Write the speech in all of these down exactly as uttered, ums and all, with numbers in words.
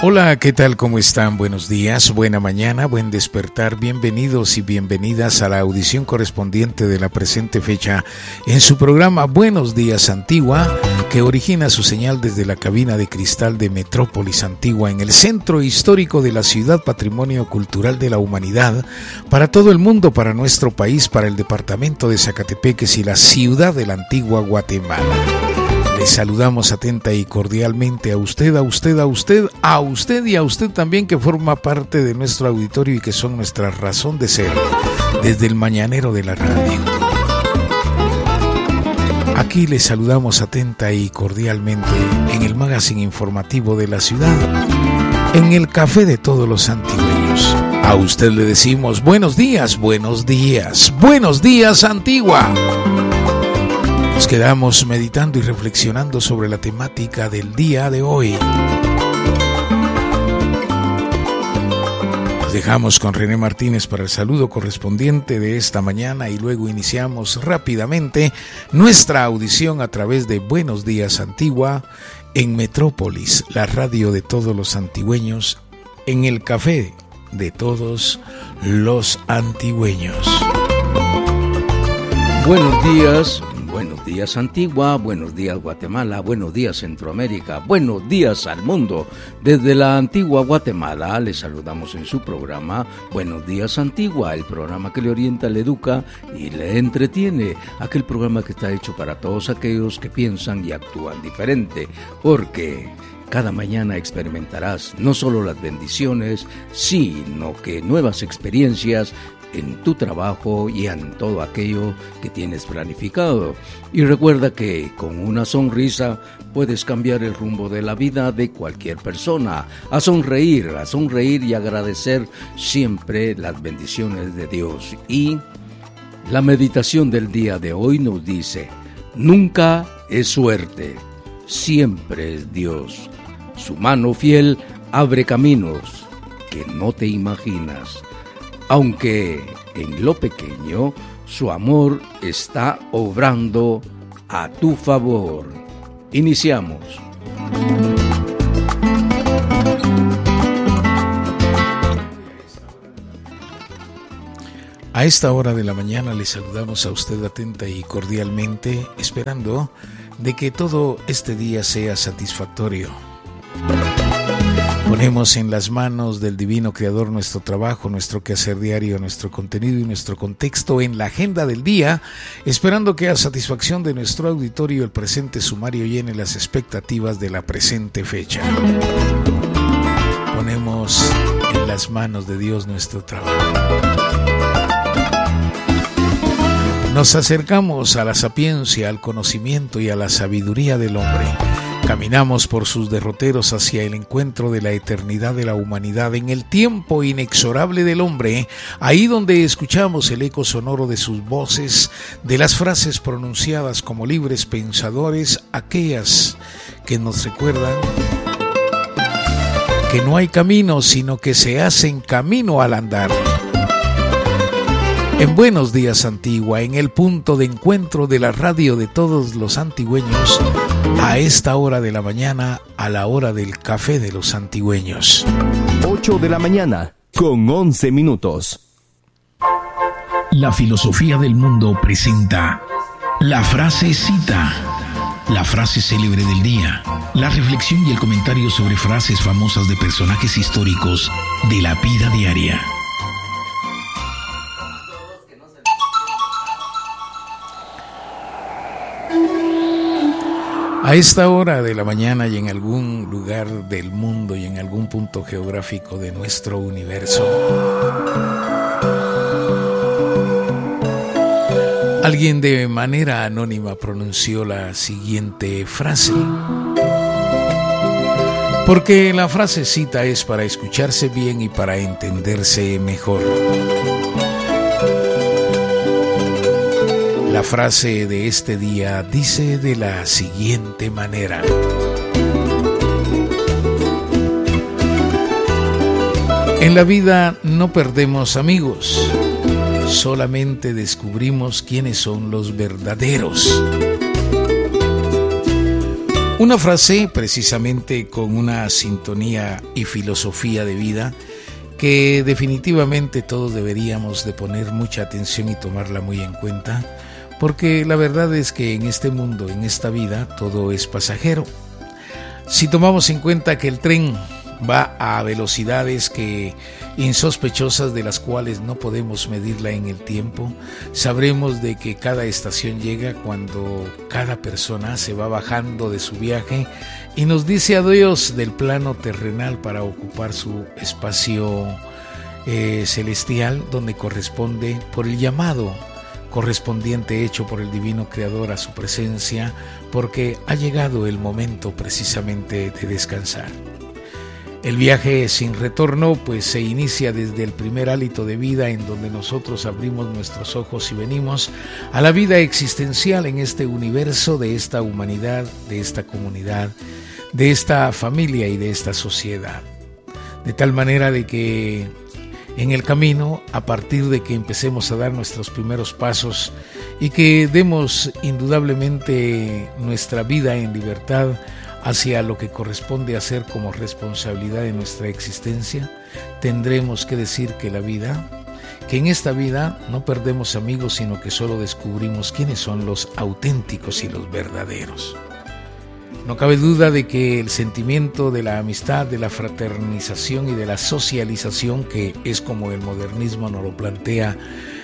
Hola, ¿qué tal? ¿Cómo están? Buenos días, buena mañana, buen despertar. Bienvenidos y bienvenidas a la audición correspondiente de la presente fecha en su programa Buenos Días Antigua, que origina su señal desde la cabina de cristal de Metrópolis Antigua en el centro histórico de la ciudad Patrimonio Cultural de la Humanidad, para todo el mundo, para nuestro país, para el departamento de Zacatepeques y la ciudad de la antigua Guatemala. Les saludamos atenta y cordialmente a usted, a usted, a usted, a usted y a usted también, que forma parte de nuestro auditorio y que son nuestra razón de ser desde el mañanero de la radio. Aquí les saludamos atenta y cordialmente en el magazine informativo de la ciudad, en el café de todos los antigüeños. A usted le decimos buenos días, buenos días, buenos días Antigua. Nos quedamos meditando y reflexionando sobre la temática del día de hoy. Nos dejamos con René Martínez para el saludo correspondiente de esta mañana y luego iniciamos rápidamente nuestra audición a través de Buenos Días Antigua en Metrópolis, la radio de todos los antigüeños, en el café de todos los antigüeños. Buenos días. Buenos días Antigua, buenos días Guatemala, buenos días Centroamérica, buenos días al mundo. Desde la antigua Guatemala les saludamos en su programa Buenos Días Antigua, el programa que le orienta, le educa y le entretiene. Aquel programa que está hecho para todos aquellos que piensan y actúan diferente, porque cada mañana experimentarás no solo las bendiciones, sino que nuevas experiencias en tu trabajo y en todo aquello que tienes planificado. Y recuerda que con una sonrisa puedes cambiar el rumbo de la vida de cualquier persona. A sonreír, a sonreír y agradecer siempre las bendiciones de Dios. Y la meditación del día de hoy nos dice: nunca es suerte, siempre es Dios. Su mano fiel abre caminos que no te imaginas. Aunque en lo pequeño su amor está obrando a tu favor. Iniciamos. A esta hora de la mañana le saludamos a usted atenta y cordialmente, esperando de que todo este día sea satisfactorio. Ponemos en las manos del Divino Creador nuestro trabajo, nuestro quehacer diario, nuestro contenido y nuestro contexto en la agenda del día, esperando que a satisfacción de nuestro auditorio el presente sumario llene las expectativas de la presente fecha. Ponemos en las manos de Dios nuestro trabajo. Nos acercamos a la sapiencia, al conocimiento y a la sabiduría del hombre. Caminamos por sus derroteros hacia el encuentro de la eternidad de la humanidad en el tiempo inexorable del hombre, ahí donde escuchamos el eco sonoro de sus voces, de las frases pronunciadas como libres pensadores, aquellas que nos recuerdan que no hay camino, sino que se hacen camino al andar. En Buenos Días Antigua, en el punto de encuentro de la radio de todos los antigüeños, a esta hora de la mañana, a la hora del café de los antigüeños. ocho de la mañana, con once minutos. La filosofía del mundo presenta la frase cita, la frase célebre del día, la reflexión y el comentario sobre frases famosas de personajes históricos de la vida diaria. A esta hora de la mañana y en algún lugar del mundo y en algún punto geográfico de nuestro universo, alguien de manera anónima pronunció la siguiente frase. Porque la frasecita es para escucharse bien y para entenderse mejor. La frase de este día dice de la siguiente manera: en la vida no perdemos amigos, solamente descubrimos quiénes son los verdaderos. Una frase precisamente con una sintonía y filosofía de vida que definitivamente todos deberíamos de poner mucha atención y tomarla muy en cuenta, porque la verdad es que en este mundo, en esta vida, todo es pasajero. Si tomamos en cuenta que el tren va a velocidades que insospechosas, de las cuales no podemos medirla en el tiempo, sabremos de que cada estación llega cuando cada persona se va bajando de su viaje y nos dice adiós del plano terrenal para ocupar su espacio eh, celestial, donde corresponde por el llamado correspondiente hecho por el divino creador a su presencia, porque ha llegado el momento precisamente de descansar. El viaje sin retorno pues se inicia desde el primer hálito de vida, en donde nosotros abrimos nuestros ojos y venimos a la vida existencial en este universo, de esta humanidad, de esta comunidad, de esta familia y de esta sociedad. De tal manera de que en el camino, a partir de que empecemos a dar nuestros primeros pasos y que demos indudablemente nuestra vida en libertad hacia lo que corresponde hacer como responsabilidad de nuestra existencia, tendremos que decir que la vida, que en esta vida no perdemos amigos, sino que solo descubrimos quiénes son los auténticos y los verdaderos. No cabe duda de que el sentimiento de la amistad, de la fraternización y de la socialización, que es como el modernismo nos lo plantea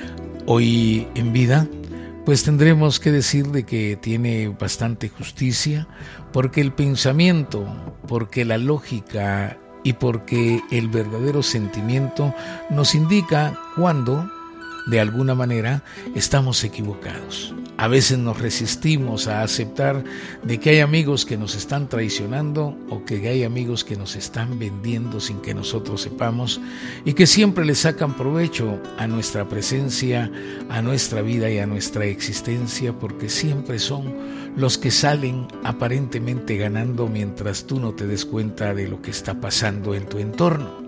hoy en vida, pues tendremos que decir de que tiene bastante justicia, porque el pensamiento, porque la lógica y porque el verdadero sentimiento nos indica cuando, de alguna manera, estamos equivocados. A veces nos resistimos a aceptar de que hay amigos que nos están traicionando o que hay amigos que nos están vendiendo sin que nosotros sepamos, y que siempre le sacan provecho a nuestra presencia, a nuestra vida y a nuestra existencia, porque siempre son los que salen aparentemente ganando mientras tú no te des cuenta de lo que está pasando en tu entorno.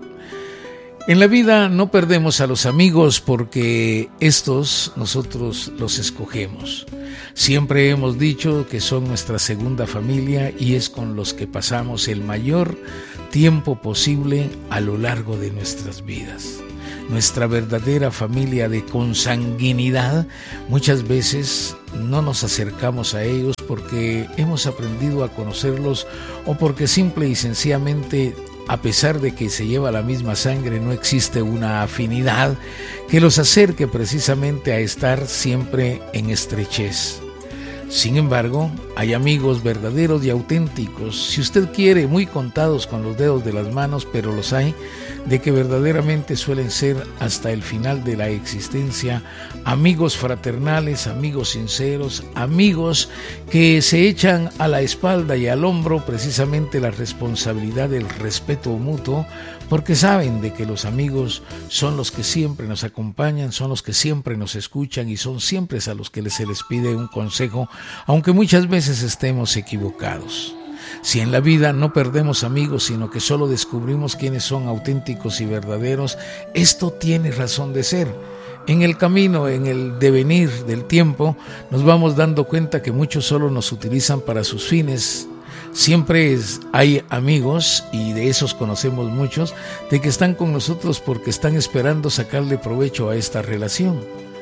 En la vida no perdemos a los amigos porque estos nosotros los escogemos. Siempre hemos dicho que son nuestra segunda familia y es con los que pasamos el mayor tiempo posible a lo largo de nuestras vidas. Nuestra verdadera familia de consanguinidad, muchas veces no nos acercamos a ellos porque hemos aprendido a conocerlos o porque simple y sencillamente, a pesar de que se lleva la misma sangre, no existe una afinidad que los acerque precisamente a estar siempre en estrechez. Sin embargo, hay amigos verdaderos y auténticos, si usted quiere, muy contados con los dedos de las manos, pero los hay, de que verdaderamente suelen ser hasta el final de la existencia amigos fraternales, amigos sinceros, amigos que se echan a la espalda y al hombro precisamente la responsabilidad del respeto mutuo, porque saben de que los amigos son los que siempre nos acompañan, son los que siempre nos escuchan y son siempre a los que se les pide un consejo, aunque muchas veces estemos equivocados. Si en la vida no perdemos amigos, sino que solo descubrimos quiénes son auténticos y verdaderos, esto tiene razón de ser. En el camino, en el devenir del tiempo, nos vamos dando cuenta que muchos solo nos utilizan para sus fines. Siempre es, hay amigos, y de esos conocemos muchos, de que están con nosotros porque están esperando sacarle provecho a esta relación.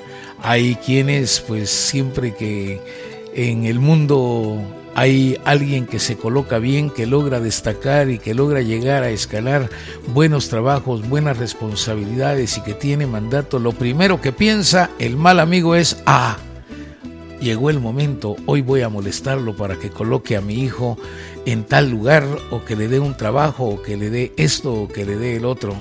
Hay quienes, pues siempre que en el mundo hay alguien que se coloca bien, que logra destacar y que logra llegar a escalar buenos trabajos, buenas responsabilidades y que tiene mandato, lo primero que piensa el mal amigo es, ah, llegó el momento, hoy voy a molestarlo para que coloque a mi hijo en tal lugar, o que le dé un trabajo, o que le dé esto, o que le dé el otro.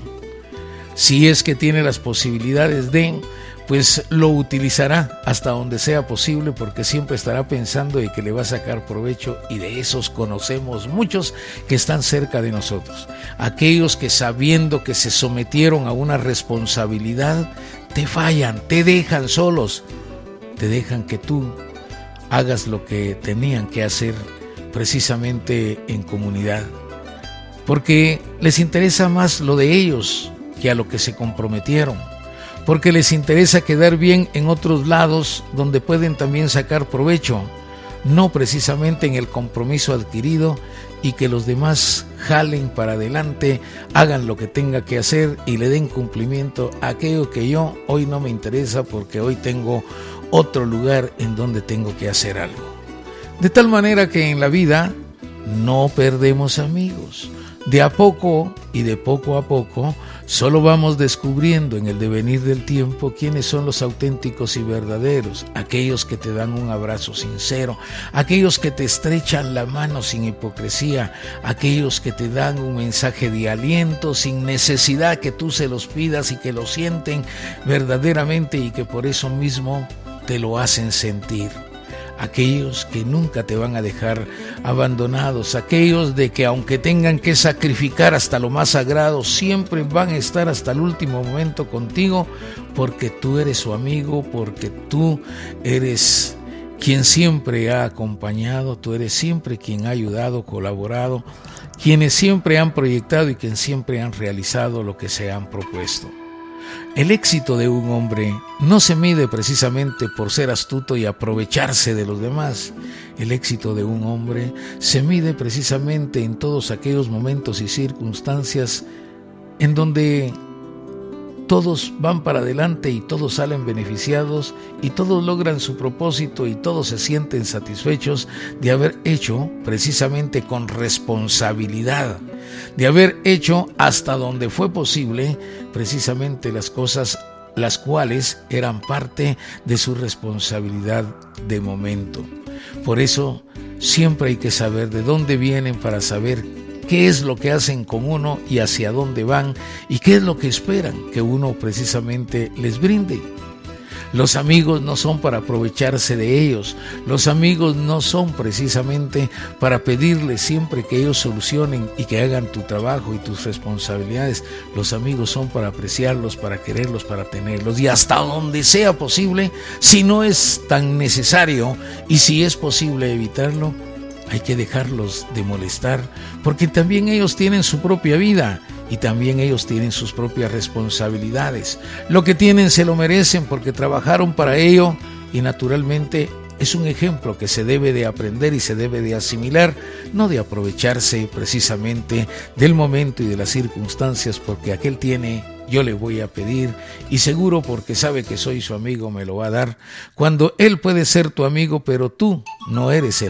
Si es que tiene las posibilidades de, pues lo utilizará hasta donde sea posible, porque siempre estará pensando de que le va a sacar provecho, y de esos conocemos muchos que están cerca de nosotros. Aquellos que, sabiendo que se sometieron a una responsabilidad, te fallan, te dejan solos, te dejan que tú hagas lo que tenían que hacer precisamente en comunidad, porque les interesa más lo de ellos que a lo que se comprometieron, porque les interesa quedar bien en otros lados donde pueden también sacar provecho, no precisamente en el compromiso adquirido, y que los demás jalen para adelante, hagan lo que tenga que hacer y le den cumplimiento a aquello que yo hoy no me interesa porque hoy tengo otro lugar en donde tengo que hacer algo. De tal manera que en la vida no perdemos amigos. De a poco y de poco a poco solo vamos descubriendo en el devenir del tiempo quiénes son los auténticos y verdaderos, aquellos que te dan un abrazo sincero, aquellos que te estrechan la mano sin hipocresía, aquellos que te dan un mensaje de aliento sin necesidad que tú se los pidas y que lo sienten verdaderamente y que por eso mismo te lo hacen sentir. Aquellos que nunca te van a dejar abandonados, aquellos de que aunque tengan que sacrificar hasta lo más sagrado, siempre van a estar hasta el último momento contigo, porque tú eres su amigo, porque tú eres quien siempre ha acompañado, tú eres siempre quien ha ayudado, colaborado, quienes siempre han proyectado y quienes siempre han realizado lo que se han propuesto. El éxito de un hombre no se mide precisamente por ser astuto y aprovecharse de los demás. El éxito de un hombre se mide precisamente en todos aquellos momentos y circunstancias en donde todos van para adelante y todos salen beneficiados y todos logran su propósito y todos se sienten satisfechos de haber hecho precisamente con responsabilidad, de haber hecho hasta donde fue posible precisamente las cosas las cuales eran parte de su responsabilidad de momento. Por eso siempre hay que saber de dónde vienen para saber qué es lo que hacen con uno y hacia dónde van y qué es lo que esperan que uno precisamente les brinde. Los amigos no son para aprovecharse de ellos, los amigos no son precisamente para pedirles siempre que ellos solucionen y que hagan tu trabajo y tus responsabilidades. Los amigos son para apreciarlos, para quererlos, para tenerlos y hasta donde sea posible, si no es tan necesario y si es posible evitarlo, hay que dejarlos de molestar, porque también ellos tienen su propia vida y también ellos tienen sus propias responsabilidades. Lo que tienen se lo merecen porque trabajaron para ello y naturalmente es un ejemplo que se debe de aprender y se debe de asimilar, no de aprovecharse precisamente del momento y de las circunstancias porque aquel tiene, yo le voy a pedir y seguro porque sabe que soy su amigo me lo va a dar, cuando él puede ser tu amigo pero tú no eres el